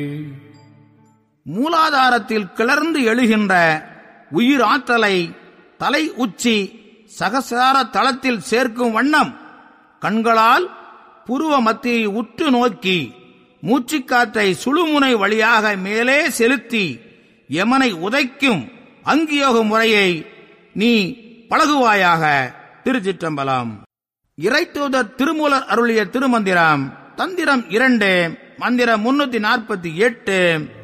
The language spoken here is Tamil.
மூலாதாரத்தில் கிளர்ந்து எழுகின்ற உயிர் ஆற்றலை தலை உச்சி சகசார தளத்தில் சேர்க்கும் வண்ணம் கண்களால் புருவ மத்தியை உற்று நோக்கி மூச்சுக்காற்றை சுழுமுனை வழியாக மேலே செலுத்தி யமனை உதைக்கும் அங்கியோக முறையை நீ பழகுவாயாக. திருச்சிற்றம்பலம். இறைத்தூதர் திருமூலர் அருளிய திருமந்திரம் தந்திரம் 2 மந்திரம் 348.